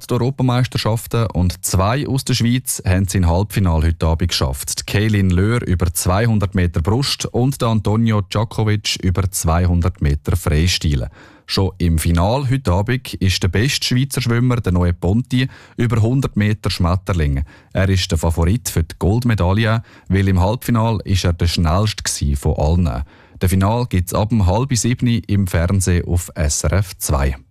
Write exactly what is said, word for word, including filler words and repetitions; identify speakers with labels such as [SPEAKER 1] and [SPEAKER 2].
[SPEAKER 1] die Europameisterschaften und zwei aus der Schweiz haben es in Halbfinale heute Abend geschafft. Keilin Löhr über zweihundert Meter Brust und der Antonio Djokovic über zweihundert Meter Freistil. Schon im Finale heute Abend ist der beste Schweizer Schwimmer, der neue Ponti, über hundert Meter Schmetterling. Er ist der Favorit für die Goldmedaille, weil im Halbfinale ist er der schnellste von allen. Der Finale gibt es ab um halb sieben im Fernsehen auf S R F zwei.